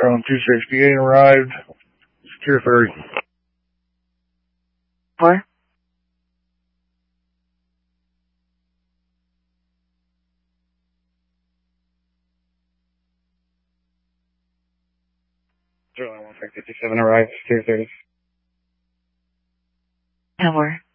Airline 268 arrived. Secure 30. 4. Airline 1557 arrived. Secure 30. 10-4.